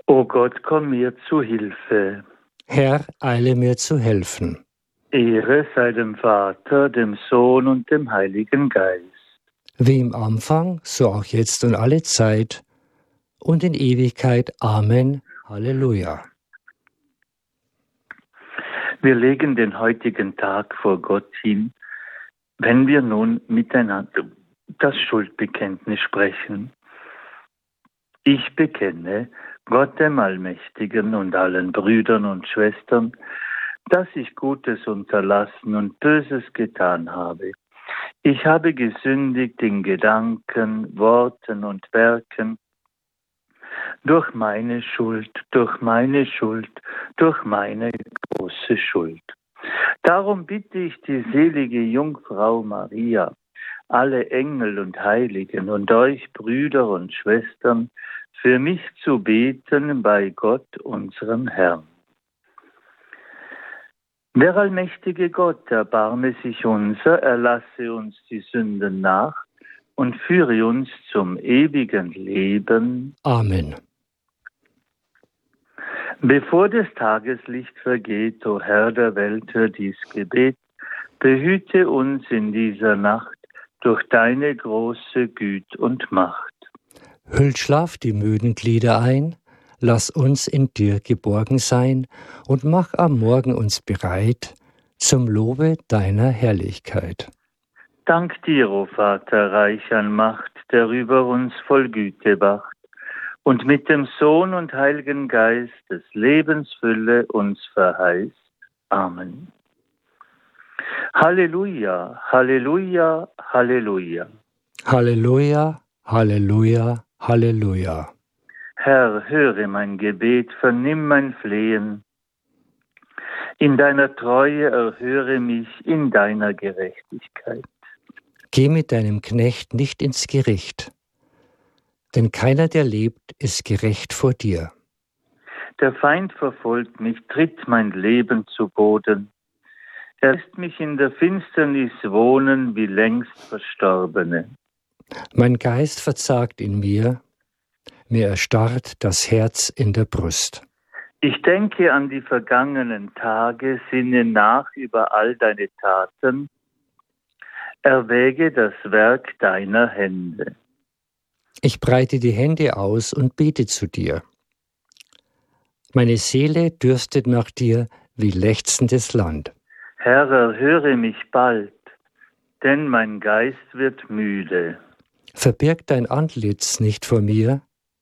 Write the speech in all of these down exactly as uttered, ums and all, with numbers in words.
O Gott, komm mir zu Hilfe. Herr, eile mir zu helfen. Ehre sei dem Vater, dem Sohn und dem Heiligen Geist. Wie im Anfang, so auch jetzt und alle Zeit und in Ewigkeit. Amen. Halleluja. Wir legen den heutigen Tag vor Gott hin, wenn wir nun miteinander das Schuldbekenntnis sprechen. Ich bekenne Gott dem Allmächtigen und allen Brüdern und Schwestern, dass ich Gutes unterlassen und Böses getan habe. Ich habe gesündigt in Gedanken, Worten und Werken, durch meine Schuld, durch meine Schuld, durch meine große Schuld. Darum bitte ich die selige Jungfrau Maria, alle Engel und Heiligen und euch Brüder und Schwestern, für mich zu beten bei Gott, unserem Herrn. Der allmächtige Gott, erbarme sich unser, erlasse uns die Sünden nach und führe uns zum ewigen Leben. Amen. Bevor das Tageslicht vergeht, o Herr der Welt, hör dies Gebet, behüte uns in dieser Nacht durch deine große Güte und Macht. Hüll Schlaf die müden Glieder ein, lass uns in dir geborgen sein und mach am Morgen uns bereit zum Lobe deiner Herrlichkeit. Dank dir, o Vater, reich an Macht, der über uns voll Güte wacht und mit dem Sohn und Heiligen Geist des Lebens Fülle uns verheißt. Amen. Halleluja, Halleluja, Halleluja. Halleluja, Halleluja, Halleluja. Herr, höre mein Gebet, vernimm mein Flehen. In deiner Treue erhöre mich in deiner Gerechtigkeit. Geh mit deinem Knecht nicht ins Gericht, denn keiner, der lebt, ist gerecht vor dir. Der Feind verfolgt mich, tritt mein Leben zu Boden. Er lässt mich in der Finsternis wohnen wie längst Verstorbene. Mein Geist verzagt in mir, mir erstarrt das Herz in der Brust. Ich denke an die vergangenen Tage, sinne nach über all deine Taten, erwäge das Werk deiner Hände. Ich breite die Hände aus und bete zu dir. Meine Seele dürstet nach dir wie lechzendes Land. Herr, erhöre mich bald, denn mein Geist wird müde. Verbirg dein Antlitz nicht vor mir,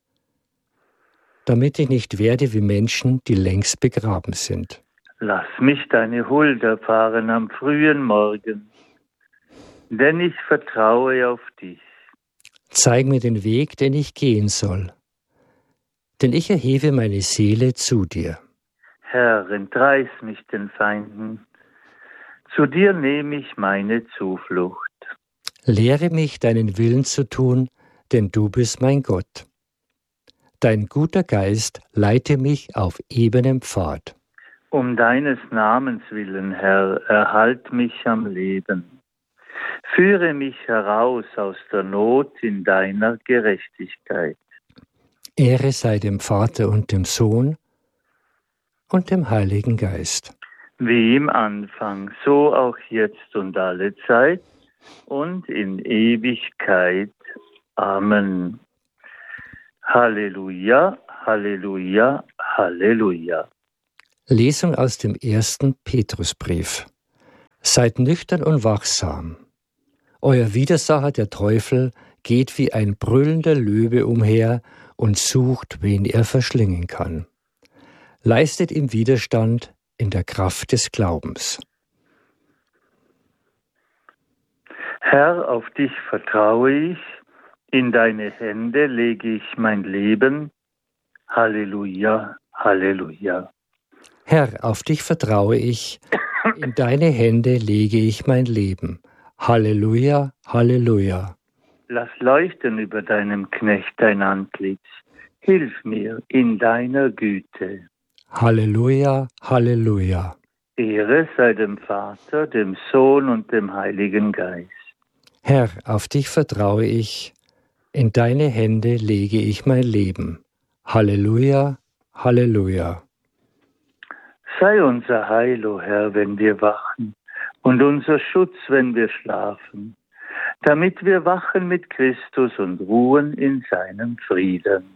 damit ich nicht werde wie Menschen, die längst begraben sind. Lass mich deine Huld erfahren am frühen Morgen, denn ich vertraue auf dich. Zeig mir den Weg, den ich gehen soll, denn ich erhebe meine Seele zu dir. Herr, entreiß mich den Feinden, zu dir nehme ich meine Zuflucht. Lehre mich, deinen Willen zu tun, denn du bist mein Gott. Dein guter Geist leite mich auf ebenem Pfad. Um deines Namens willen, Herr, erhalt mich am Leben. Führe mich heraus aus der Not in deiner Gerechtigkeit. Ehre sei dem Vater und dem Sohn und dem Heiligen Geist. Wie im Anfang, so auch jetzt und alle Zeit und in Ewigkeit. Amen. Halleluja, Halleluja, Halleluja. Lesung aus dem ersten Petrusbrief. Seid nüchtern und wachsam. Euer Widersacher, der Teufel, geht wie ein brüllender Löwe umher und sucht, wen er verschlingen kann. Leistet ihm Widerstand in der Kraft des Glaubens. Herr, auf dich vertraue ich, in deine Hände lege ich mein Leben. Halleluja, Halleluja. Herr, auf dich vertraue ich, in deine Hände lege ich mein Leben. Halleluja, Halleluja. Lass leuchten über deinem Knecht dein Antlitz. Hilf mir in deiner Güte. Halleluja, Halleluja. Ehre sei dem Vater, dem Sohn und dem Heiligen Geist. Herr, auf dich vertraue ich, in deine Hände lege ich mein Leben. Halleluja, Halleluja. Sei unser Heil, o Herr, wenn wir wachen, und unser Schutz, wenn wir schlafen, damit wir wachen mit Christus und ruhen in seinem Frieden.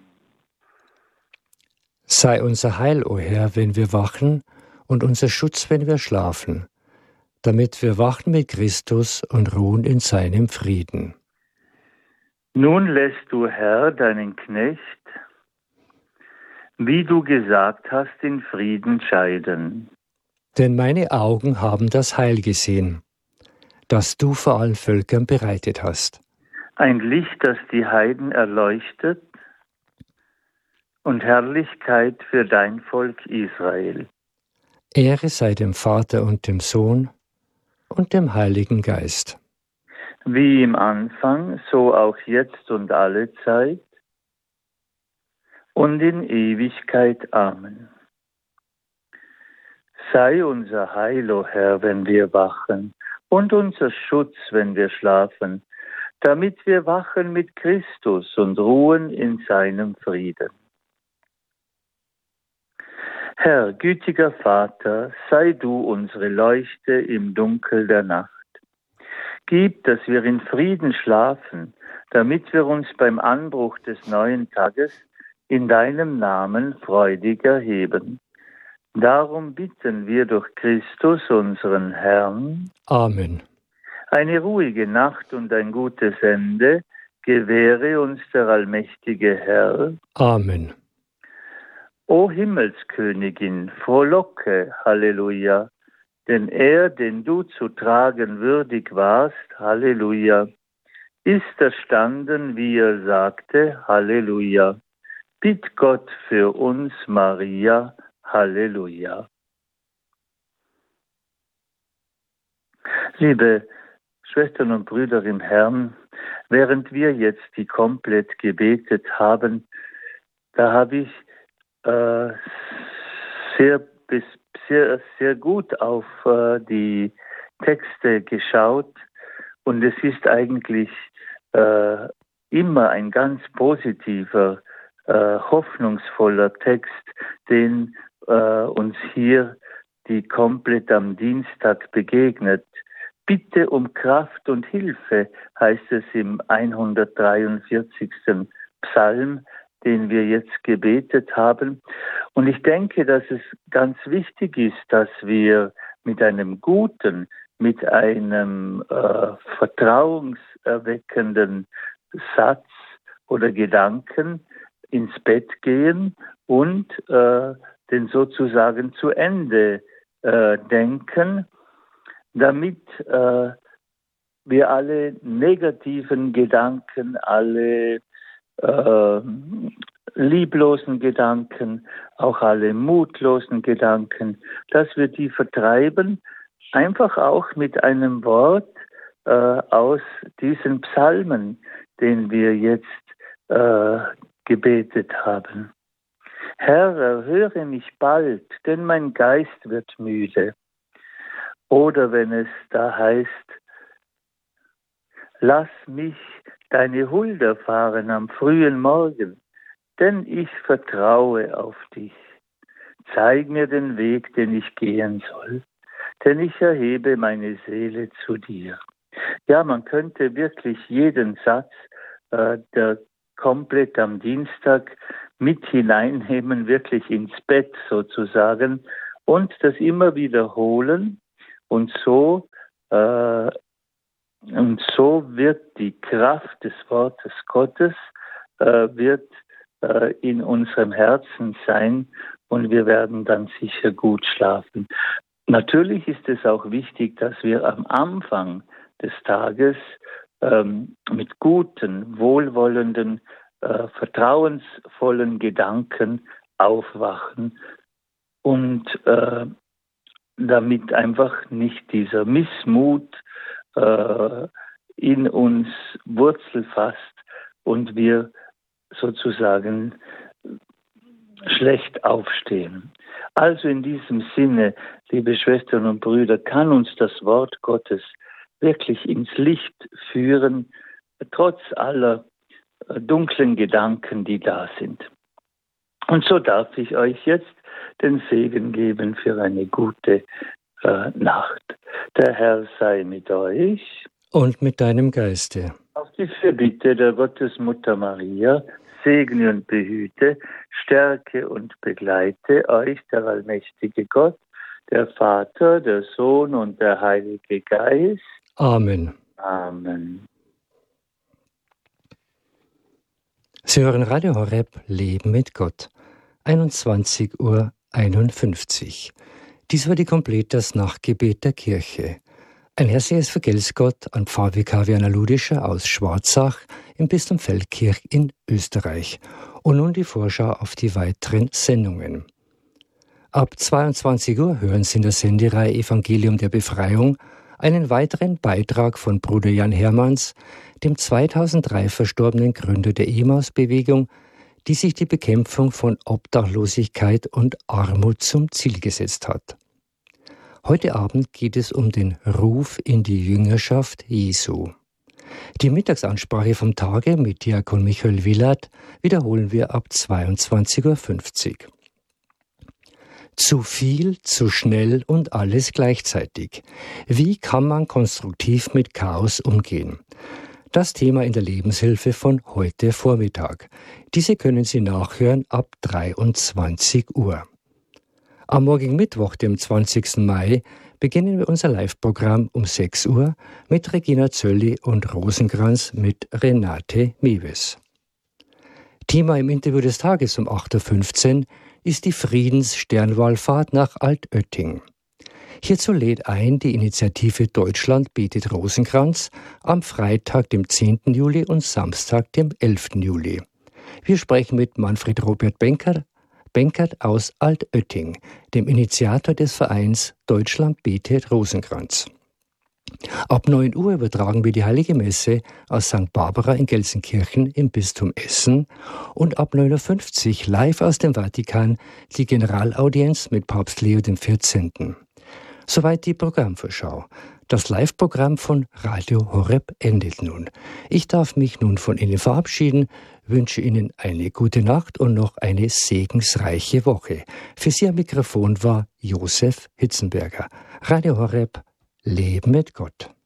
Sei unser Heil, o Herr, wenn wir wachen, und unser Schutz, wenn wir schlafen, damit wir wachen mit Christus und ruhen in seinem Frieden. Nun lässt du, Herr, deinen Knecht, wie du gesagt hast, in Frieden scheiden. Denn meine Augen haben das Heil gesehen, das du vor allen Völkern bereitet hast. Ein Licht, das die Heiden erleuchtet, und Herrlichkeit für dein Volk Israel. Ehre sei dem Vater und dem Sohn und dem Heiligen Geist. Wie im Anfang, so auch jetzt und alle Zeit und in Ewigkeit. Amen. Sei unser Heil, o Herr, wenn wir wachen, und unser Schutz, wenn wir schlafen, damit wir wachen mit Christus und ruhen in seinem Frieden. Herr, gütiger Vater, sei du unsere Leuchte im Dunkel der Nacht. Gib, dass wir in Frieden schlafen, damit wir uns beim Anbruch des neuen Tages in deinem Namen freudig erheben. Darum bitten wir durch Christus, unseren Herrn. Amen. Eine ruhige Nacht und ein gutes Ende gewähre uns der allmächtige Herr. Amen. O Himmelskönigin, frohlocke, Halleluja, denn er, den du zu tragen würdig warst, Halleluja, ist erstanden, wie er sagte, Halleluja. Bitt Gott für uns, Maria, Halleluja. Liebe Schwestern und Brüder im Herrn, während wir jetzt die komplett gebetet haben, da habe ich äh, sehr, sehr, sehr gut auf äh, die Texte geschaut und es ist eigentlich äh, immer ein ganz positiver, äh, hoffnungsvoller Text, den äh, uns hier die komplett am Dienstag begegnet. Bitte um Kraft und Hilfe, heißt es im hundertdreiundvierzigsten Psalm, den wir jetzt gebetet haben. Und ich denke, dass es ganz wichtig ist, dass wir mit einem guten, mit einem äh, vertrauenserweckenden Satz oder Gedanken ins Bett gehen und äh, den sozusagen zu Ende äh, denken, damit äh, wir alle negativen Gedanken, alle äh, lieblosen Gedanken, auch alle mutlosen Gedanken, dass wir die vertreiben, einfach auch mit einem Wort äh, aus diesen Psalmen, den wir jetzt äh, gebetet haben. Herr, erhöre mich bald, denn mein Geist wird müde. Oder wenn es da heißt, lass mich deine Huld erfahren am frühen Morgen, denn ich vertraue auf dich. Zeig mir den Weg, den ich gehen soll, denn ich erhebe meine Seele zu dir. Ja, man könnte wirklich jeden Satz, äh, der komplett am Dienstag mit hineinnehmen, wirklich ins Bett sozusagen, und das immer wiederholen. Und so, äh, und so wird die Kraft des Wortes Gottes äh, wird äh, in unserem Herzen sein und wir werden dann sicher gut schlafen. Natürlich ist es auch wichtig, dass wir am Anfang des Tages ähm, mit guten, wohlwollenden, äh, vertrauensvollen Gedanken aufwachen und äh, damit einfach nicht dieser Missmut äh, in uns Wurzel fasst und wir sozusagen schlecht aufstehen. Also in diesem Sinne, liebe Schwestern und Brüder, kann uns das Wort Gottes wirklich ins Licht führen, trotz aller dunklen Gedanken, die da sind. Und so darf ich euch jetzt den Segen geben für eine gute äh, Nacht. Der Herr sei mit euch. Und mit deinem Geiste. Auf die Fürbitte der Gottesmutter Maria, segne und behüte, stärke und begleite euch der allmächtige Gott, der Vater, der Sohn und der Heilige Geist. Amen. Amen. Sie hören Radio Horeb, Leben mit Gott. einundzwanzig Uhr einundfünfzig. Dies war die Completas Nachtgebet der Kirche. Ein herzliches Vergelt's Gott an Pfarrvikar Werner Ludischer aus Schwarzach im Bistum Feldkirch in Österreich. Und nun die Vorschau auf die weiteren Sendungen. Ab zweiundzwanzig Uhr hören Sie in der Sendereihe Evangelium der Befreiung einen weiteren Beitrag von Bruder Jan Hermanns, dem zweitausenddrei verstorbenen Gründer der Emmaus-Bewegung, die sich die Bekämpfung von Obdachlosigkeit und Armut zum Ziel gesetzt hat. Heute Abend geht es um den Ruf in die Jüngerschaft Jesu. Die Mittagsansprache vom Tage mit Diakon Michael Willert wiederholen wir ab zweiundzwanzig Uhr fünfzig. Zu viel, zu schnell und alles gleichzeitig. Wie kann man konstruktiv mit Chaos umgehen? Das Thema in der Lebenshilfe von heute Vormittag. Diese können Sie nachhören ab dreiundzwanzig Uhr. Am morgigen Mittwoch, dem zwanzigsten Mai, beginnen wir unser Live-Programm um sechs Uhr mit Regina Zölli und Rosenkranz mit Renate Mewes. Thema im Interview des Tages um acht Uhr fünfzehn ist die Friedenssternwallfahrt nach Altötting. Hierzu lädt ein die Initiative Deutschland betet Rosenkranz am Freitag, dem zehnten Juli und Samstag, dem elften Juli. Wir sprechen mit Manfred Robert Benkert, Benkert aus Altötting, dem Initiator des Vereins Deutschland betet Rosenkranz. Ab neun Uhr übertragen wir die Heilige Messe aus Sankt Barbara in Gelsenkirchen im Bistum Essen und ab neun Uhr fünfzig live aus dem Vatikan die Generalaudienz mit Papst Leo der vierzehnten. Soweit die Programmvorschau. Das Live-Programm von Radio Horeb endet nun. Ich darf mich nun von Ihnen verabschieden, wünsche Ihnen eine gute Nacht und noch eine segensreiche Woche. Für Sie am Mikrofon war Josef Hitzenberger. Radio Horeb, Leben mit Gott.